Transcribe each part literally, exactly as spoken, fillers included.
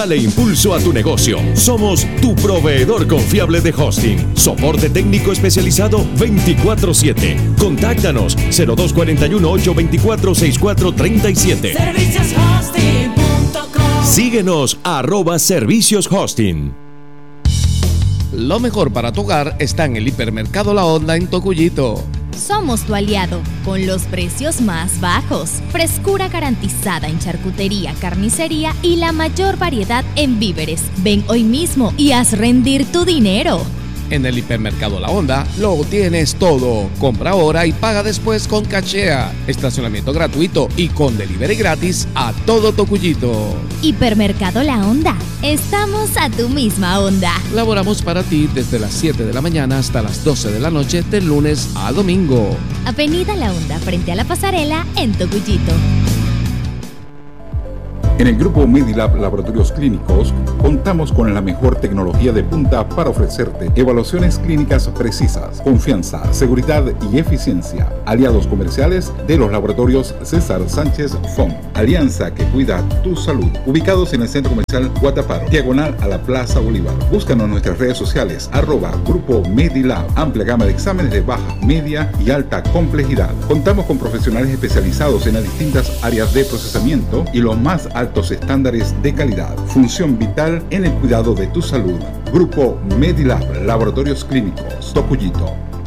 Dale impulso a tu negocio. Somos tu proveedor confiable de hosting. Soporte técnico especializado veinticuatro siete. Contáctanos cero dos cuatro uno, ocho dos cuatro, seis cuatro tres siete. servicios hosting punto com. Síguenos arroba Servicios Hosting. Lo mejor para tu hogar está en el Hipermercado La Honda en Tocuyito. Somos tu aliado, con los precios más bajos, frescura garantizada en charcutería, carnicería y la mayor variedad en víveres. Ven hoy mismo y haz rendir tu dinero. En el Hipermercado La Honda lo tienes todo. Compra ahora y paga después con Cachea. Estacionamiento gratuito y con delivery gratis a todo Tocuyito. Hipermercado La Honda. Estamos a tu misma onda. Laboramos para ti desde las siete de la mañana hasta las doce de la noche de lunes a domingo. Avenida La Honda frente a la pasarela en Tocuyito. En el Grupo Medilab Laboratorios Clínicos contamos con la mejor tecnología de punta para ofrecerte evaluaciones clínicas precisas, confianza, seguridad y eficiencia. Aliados comerciales de los laboratorios César Sánchez Fon. Alianza que cuida tu salud. Ubicados en el Centro Comercial Guataparo, diagonal a la Plaza Bolívar. Búscanos en nuestras redes sociales, arroba Grupo Medilab. Amplia gama de exámenes de baja, media y alta complejidad. Contamos con profesionales especializados en las distintas áreas de procesamiento y los más altos estándares de calidad. Función vital en el cuidado de tu salud. Grupo Medilab Laboratorios Clínicos, Tocuyito.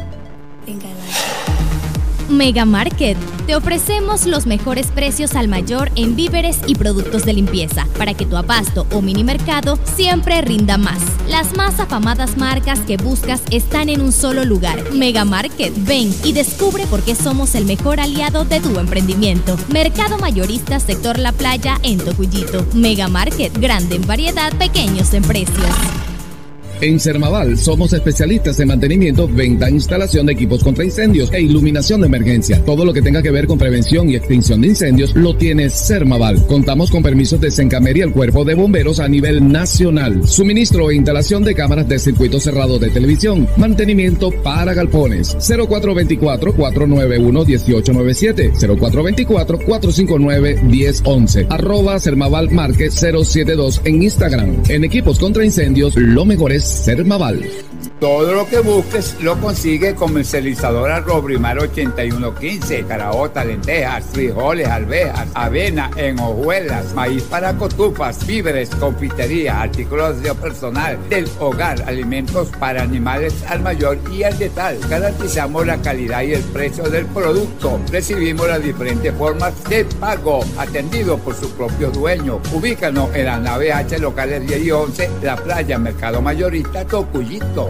Mega Market. Te ofrecemos los mejores precios al mayor en víveres y productos de limpieza para que tu abasto o mini mercado siempre rinda más. Las más afamadas marcas que buscas están en un solo lugar. Mega Market. Ven y descubre por qué somos el mejor aliado de tu emprendimiento. Mercado mayorista sector La Playa en Tocuyito. Mega Market. Grande en variedad, pequeños en precios. En Sermaval somos especialistas en mantenimiento, venta e instalación de equipos contra incendios e iluminación de emergencia. Todo lo que tenga que ver con prevención y extinción de incendios lo tiene Sermaval. Contamos con permisos de Sencameri y el Cuerpo de Bomberos a nivel nacional. Suministro e instalación de cámaras de circuito cerrado de televisión. Mantenimiento para galpones. cero cuatro dos cuatro, cuatro nueve uno, uno ocho nueve siete. cero cuatro dos cuatro, cuatro cinco nueve, uno cero once. Arroba Sermaval Marque cero siete dos en Instagram. En equipos contra incendios, lo mejor es Sermaval. Todo lo que busques lo consigue Comercializadora Robrimar ochenta y uno quince. Caraota, lentejas, frijoles, arvejas, avena en hojuelas, maíz para cotufas, víveres, confitería, artículos de personal, del hogar, alimentos para animales al mayor y al detal. Garantizamos la calidad y el precio del producto. Recibimos las diferentes formas de pago, atendido por su propio dueño. Ubícanos en la nave H, locales diez y once, La Playa, Mercado Mayorista, Tocuyito.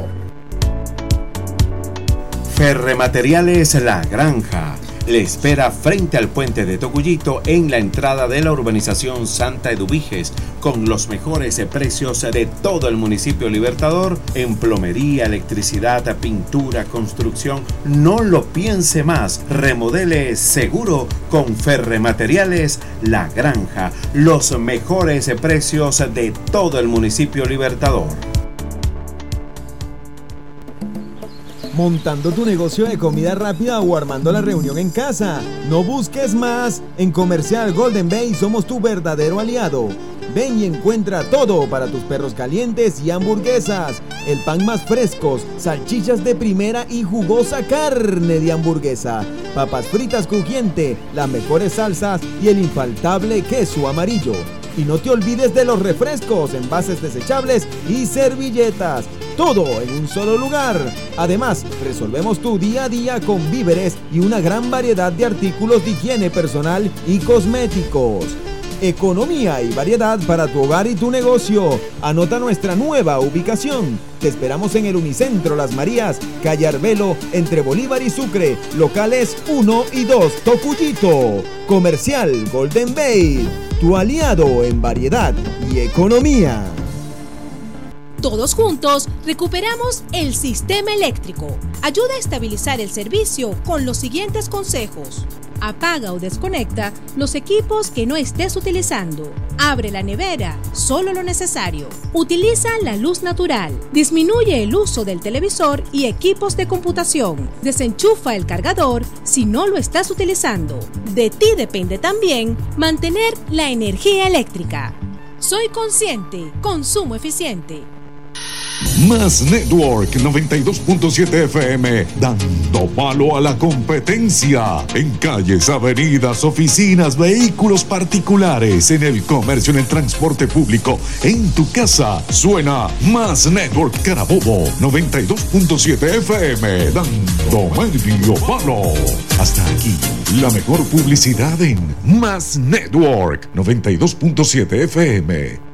Ferremateriales La Granja le espera frente al puente de Tocuyito en la entrada de la urbanización Santa Eduviges con los mejores precios de todo el municipio Libertador en plomería, electricidad, pintura, construcción. No lo piense más, remodele seguro con Ferremateriales La Granja, los mejores precios de todo el municipio Libertador. Montando tu negocio de comida rápida o armando la reunión en casa. No busques más. En Comercial Golden Bay somos tu verdadero aliado. Ven y encuentra todo para tus perros calientes y hamburguesas. El pan más frescos, salchichas de primera y jugosa carne de hamburguesa. Papas fritas crujiente, las mejores salsas y el infaltable queso amarillo. Y no te olvides de los refrescos, envases desechables y servilletas. Todo en un solo lugar. Además, resolvemos tu día a día con víveres y una gran variedad de artículos de higiene personal y cosméticos. Economía y variedad para tu hogar y tu negocio. Anota nuestra nueva ubicación. Te esperamos en el Unicentro Las Marías, calle Arbelo, entre Bolívar y Sucre. Locales uno y dos, Tocuyito. Comercial Golden Bay, tu aliado en variedad y economía. Todos juntos recuperamos el sistema eléctrico. Ayuda a estabilizar el servicio con los siguientes consejos. Apaga o desconecta los equipos que no estés utilizando. Abre la nevera, solo lo necesario. Utiliza la luz natural. Disminuye el uso del televisor y equipos de computación. Desenchufa el cargador si no lo estás utilizando. De ti depende también mantener la energía eléctrica. Soy Consciente, consumo eficiente. Más Network noventa y dos punto siete F M, dando palo a la competencia. En calles, avenidas, oficinas, vehículos particulares, en el comercio, en el transporte público, en tu casa. Suena Más Network Carabobo noventa y dos punto siete F M, dando medio palo. Hasta aquí, la mejor publicidad en Más Network noventa y dos punto siete F M.